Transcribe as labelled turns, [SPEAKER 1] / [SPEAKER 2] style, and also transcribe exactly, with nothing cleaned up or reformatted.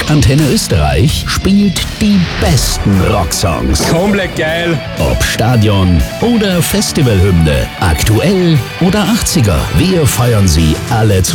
[SPEAKER 1] Antenne Österreich spielt die besten Rocksongs.
[SPEAKER 2] Komplett geil.
[SPEAKER 1] Ob Stadion oder Festivalhymne, aktuell oder achtziger, wir feiern sie alle zusammen.